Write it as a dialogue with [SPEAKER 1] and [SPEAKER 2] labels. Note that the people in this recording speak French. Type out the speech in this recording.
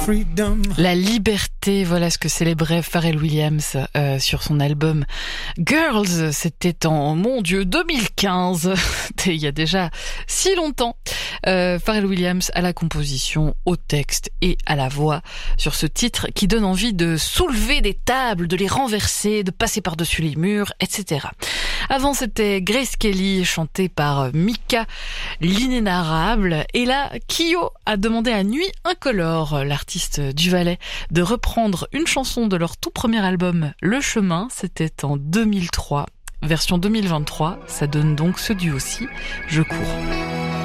[SPEAKER 1] La liberté, voilà ce que célébrait Pharrell Williams sur son album Girls. C'était en, mon Dieu, 2015. Il y a déjà si longtemps. Pharrell Williams à la composition, au texte et à la voix sur ce titre qui donne envie de soulever des tables, de les renverser, de passer par-dessus les murs, etc. Avant, c'était Grace Kelly, chantée par Mika, l'inénarrable. Et là, Kyo a demandé à Nuit Incolore, l'artiste du Valais, de reprendre une chanson de leur tout premier album, Le Chemin. C'était en 2003. Version 2023, ça donne donc ce duo-ci, Je cours.